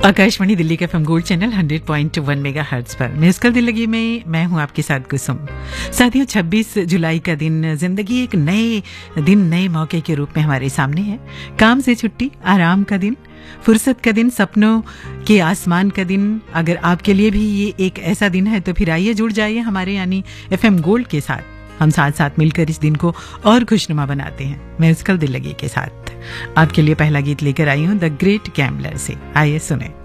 आकाशवाणी दिल्ली का FM gold channel 100.1 megahertz पर musical Delhi में मैं हूं आपके साथ कुसुम। साथियों, 26 जुलाई का दिन जिंदगी एक नए दिन, नए मौके के रूप में हमारे सामने है। काम से छुट्टी, आराम का दिन, फुर्सत का दिन, सपनों के आसमान का दिन। अगर आपके लिए भी ये एक ऐसा दिन है तो फिर आइए जुड़ जाइए हमारे यानी एफएम गोल्ड के साथ। हम साथ साथ मिलकर इस दिन को और खुशनुमा बनाते हैं म्यूजिकल दिल्ली के साथ। आपके लिए पहला गीत लेकर आई हूं द ग्रेट गैम्बलर से। आइए सुने।